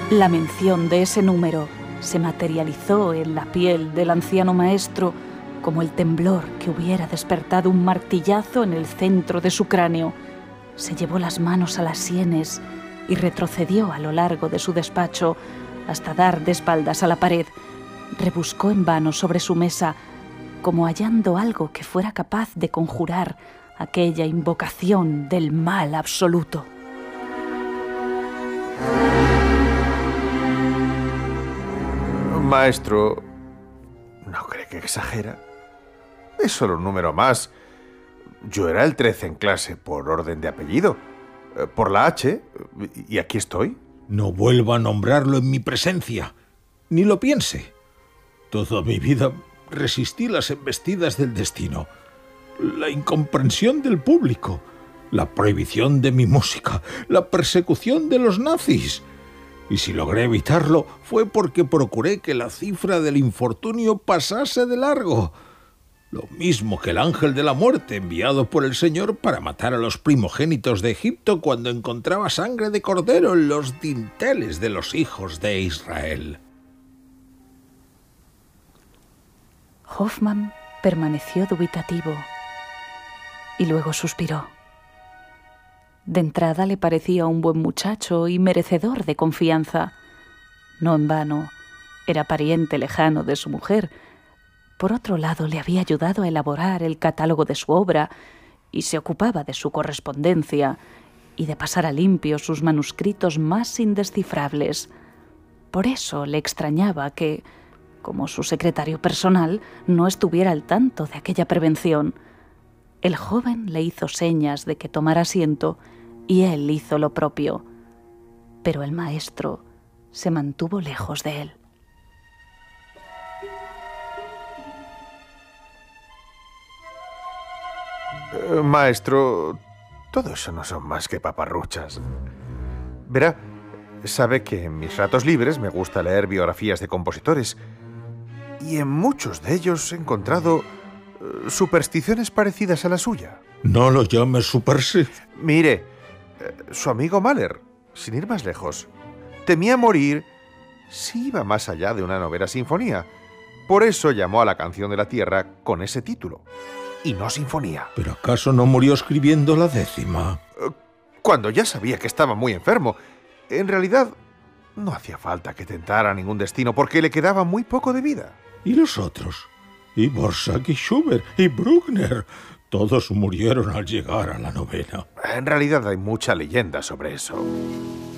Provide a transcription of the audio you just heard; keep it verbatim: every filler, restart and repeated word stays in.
La mención de ese número se materializó en la piel del anciano maestro como el temblor que hubiera despertado un martillazo en el centro de su cráneo. Se llevó las manos a las sienes y retrocedió a lo largo de su despacho hasta dar de espaldas a la pared. Rebuscó en vano sobre su mesa, como hallando algo que fuera capaz de conjurar aquella invocación del mal absoluto. Maestro, ¿no cree que exagera? Es solo un número más. Yo era el trece en clase por orden de apellido, por la H, y aquí estoy. No vuelva a nombrarlo en mi presencia, ni lo piense. Toda mi vida resistí las embestidas del destino, la incomprensión del público, la prohibición de mi música, la persecución de los nazis. Y si logré evitarlo, fue porque procuré que la cifra del infortunio pasase de largo. Lo mismo que el ángel de la muerte enviado por el Señor para matar a los primogénitos de Egipto cuando encontraba sangre de cordero en los dinteles de los hijos de Israel. Hoffmann permaneció dubitativo y luego suspiró. De entrada le parecía un buen muchacho y merecedor de confianza. No en vano, era pariente lejano de su mujer. Por otro lado, le había ayudado a elaborar el catálogo de su obra y se ocupaba de su correspondencia y de pasar a limpio sus manuscritos más indescifrables. Por eso le extrañaba que, como su secretario personal, no estuviera al tanto de aquella prevención. El joven le hizo señas de que tomara asiento y él hizo lo propio, pero el maestro se mantuvo lejos de él. Eh, maestro, todo eso no son más que paparruchas. Verá, sabe que en mis ratos libres me gusta leer biografías de compositores y en muchos de ellos he encontrado eh, supersticiones parecidas a la suya. No lo llames superstición. Mire, eh, su amigo Mahler, sin ir más lejos, temía morir si iba más allá de una novena sinfonía. Por eso llamó a la canción de la Tierra con ese título, y no sinfonía. ¿Pero acaso no murió escribiendo la décima? Eh, cuando ya sabía que estaba muy enfermo. En realidad, no hacía falta que tentara ningún destino porque le quedaba muy poco de vida. ¿Y los otros? Y Borsak y Schubert y Bruckner. Todos murieron al llegar a la novena. En realidad hay mucha leyenda sobre eso.